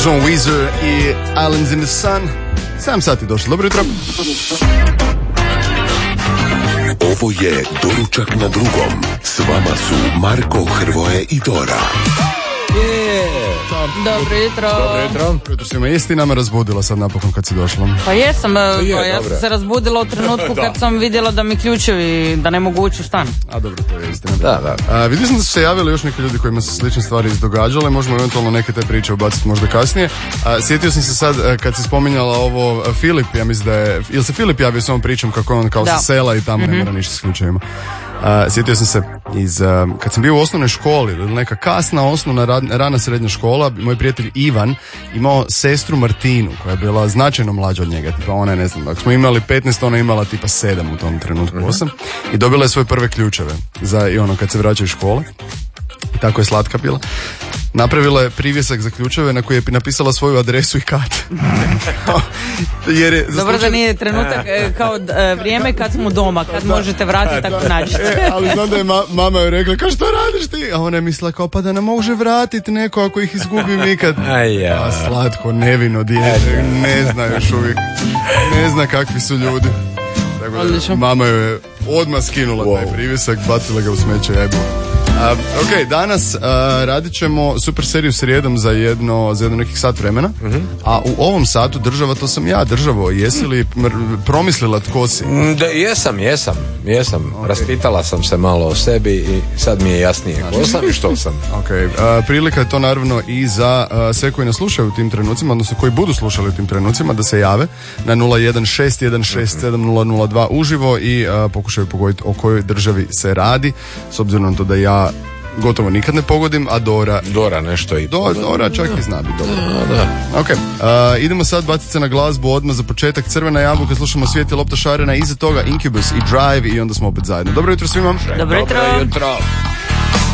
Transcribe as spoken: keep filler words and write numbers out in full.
John Weezer i Islands in the Sun. sedam sati došli. Dobro jutro. Ovo je Doručak na drugom. S vama su Marko, Hrvoje i Dora. Dobro jutro. Dobro jutro. Jutro svima. Jesi ti nama razbudila sad napokon kad si došla? Pa jesam, je, pa ja sam se razbudila u trenutku kad sam vidjela da mi ključevi, da ne mogu ući u stan. A dobro, to je istina. Da, da. A, vidio sam da su se javili još neki ljudi kojima su slične stvari izdogađale, možemo eventualno neke te priče ubaciti možda kasnije. A, sjetio sam se sad kad si spominjala ovo Filip, ja mislim da je, ili se Filip javio s ovom pričom kako on kao sa sela i tamo mm-hmm. ne mora ništa s ključevima. Uh, sjetio sam se iz, uh, kad sam bio u osnovnoj školi ili neka kasna osnovna rad, rana srednja škola, moj prijatelj Ivan imao sestru Martinu koja je bila značajno mlađa od njega, tipa ona je, ne znam, ako smo imali petnaest, ona je imala tipa sedam u tom trenutku, osam, uh-huh. i dobila je svoje prve ključeve za i ono kad se vraćaju iz škole. I tako je slatka bila. Napravila je privjesak za ključeve na koji je napisala svoju adresu i kat. Jer je, Dobro slučaj... da nije trenutak e, kao e, vrijeme kad smo doma, kad da, možete vratiti da, tako nađete. E, ali znam da je ma- mama joj rekla, kao što radiš ti? A ona je mislila kao pa da ne može vratiti neko ako ih izgubim nikad. A slatko, nevino dijete, ne zna još uvijek. Ne zna kakvi su ljudi. Tako da, mama joj je odmah skinula wow. taj privjesak, bacila ga u smeće, jebo. Uh, ok, danas uh, radit ćemo super seriju srijedom za jedno, za jedno nekih sat vremena, uh-huh. a u ovom satu država, to sam ja, državo, jesi li mr- promislila tko si? Da, jesam, jesam, jesam, okay. Raspitala sam se malo o sebi i sad mi je jasnije ko sam i što sam. Ok, uh, prilika je to naravno i za uh, sve koji nas slušaju u tim trenucima, odnosno koji budu slušali u tim trenucima, da se jave na nula jedan šest jedan šest sedam nula nula dva uživo i uh, pokušaju pogoditi o kojoj državi se radi, s obzirom na to da ja gotovo nikad ne pogodim, a Dora... Dora nešto i... Do, Dora čak da. i zna biti dobro. Da, da. Ok, uh, idemo sad baciti se na glazbu odmah za početak. Crvena jabuka, slušamo Svijet je lopta šarena, iza toga Incubus i Drive i onda smo opet zajedno. Dobro jutro svima. Dobro jutro. Dobro jutro.